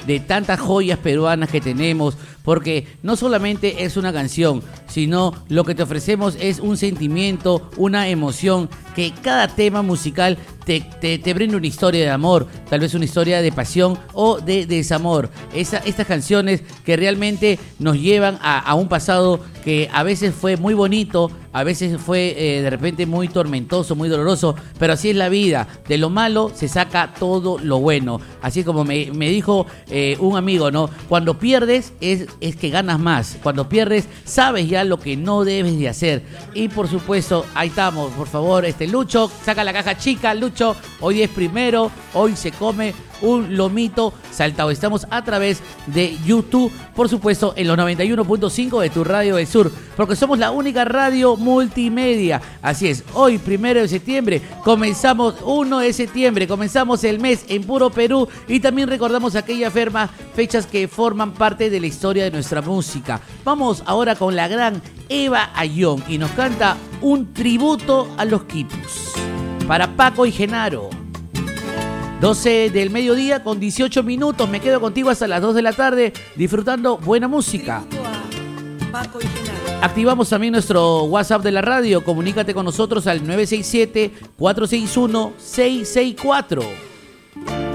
de tantas joyas peruanas que tenemos, porque no solamente es una canción, sino lo que te ofrecemos es un sentimiento, una emoción, que cada tema musical te brinda una historia de amor, tal vez una historia de pasión o de desamor. Estas canciones que realmente nos llevan a un pasado que a veces fue muy bonito, a veces fue de repente muy tormentoso, muy doloroso, pero así es la vida. De lo malo se saca todo lo bueno. Así como me dijo un amigo, ¿no? Cuando pierdes es que ganas más. Cuando pierdes sabes ya lo que no debes de hacer. Y por supuesto, ahí estamos, por favor, Lucho, saca la caja chica, Lucho, hoy es primero, hoy se come un lomito saltado. Estamos a través de YouTube, por supuesto, en los 91.5 de tu radio del sur, porque somos la única radio multimedia. Así es, hoy, 1 de septiembre, comenzamos 1 de septiembre, comenzamos el mes en puro Perú y también recordamos aquellas fechas que forman parte de la historia de nuestra música. Vamos ahora con la gran Eva Ayón y nos canta un tributo a los quipus para Paco y Genaro. 12 del mediodía con 18 minutos. Me quedo contigo hasta las 2 de la tarde disfrutando buena música. Activamos también nuestro WhatsApp de la radio. Comunícate con nosotros al 967-461-664.